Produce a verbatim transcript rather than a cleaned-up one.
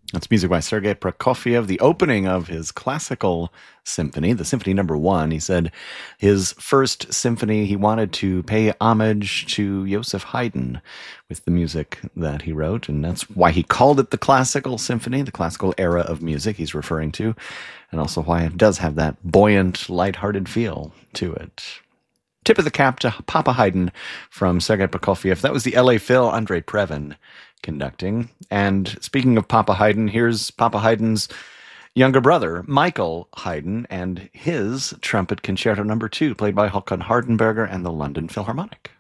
That's music by Sergei Prokofiev, the opening of his classical symphony, the Symphony Number One. He said his first symphony, he wanted to pay homage to Joseph Haydn with the music that he wrote, and that's why he called it the classical symphony, the classical era of music he's referring to, and also why it does have that buoyant, lighthearted feel to it. Tip of the cap to Papa Haydn from Sergei Prokofiev. That was the L A Phil, Andre Previn, conducting. And speaking of Papa Haydn, here's Papa Haydn's younger brother, Michael Haydn, and his trumpet concerto number two, played by Håkan Hardenberger and the London Philharmonic.